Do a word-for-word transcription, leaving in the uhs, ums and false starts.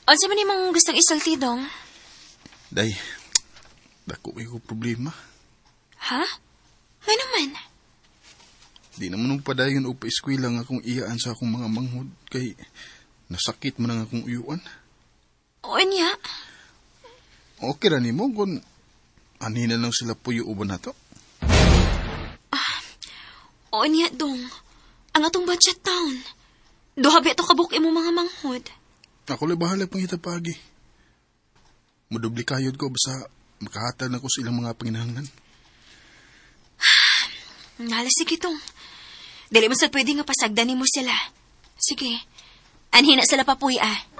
Unsa man imong gustong isulti, dong? Day, dako ko problema. Ha? May naman. Di naman nung padayon o pa-eskwela nga akong iyaan sa akong mga manghod kay nasakit man ang akong uyuan. O niya? Okay ra nimo kung ani na lang sila puyo uban nato. Ah, o niya, dong. Ang atong budget town. Duha ba ito kabuk imo mga manghod? Ako lang bahala pang hitapagi. Mudubli kayod ko basta makahatag na ko sa ilang mga panginahanglan. Nala, sige tong. Dili mo sa pwede nga pasagdanin mo sila. Sige. Anhin na sila papuy ah.